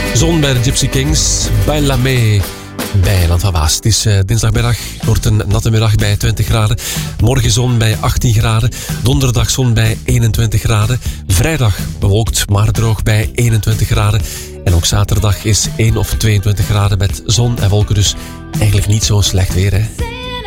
Zon bij de Gypsy Kings. Baila Me bij Land van Waas. Het is dinsdagmiddag. Het wordt een natte middag bij 20 graden. Morgen zon bij 18 graden. Donderdag zon bij 21 graden. Vrijdag bewolkt maar droog bij 21 graden. En ook zaterdag is 1 of 22 graden met zon en wolken. Dus eigenlijk niet zo slecht weer, hè.